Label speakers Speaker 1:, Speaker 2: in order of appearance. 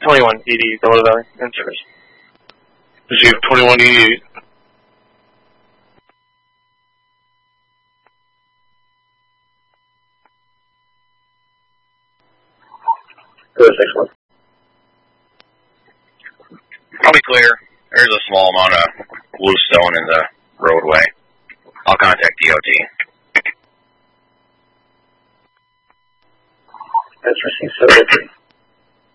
Speaker 1: 2180 Delaware Valley, in service.
Speaker 2: Receive 2188.
Speaker 3: Go to 61.
Speaker 4: I'll be clear. There's a small amount of loose stone in the roadway. I'll contact DOT.
Speaker 3: That's received 73.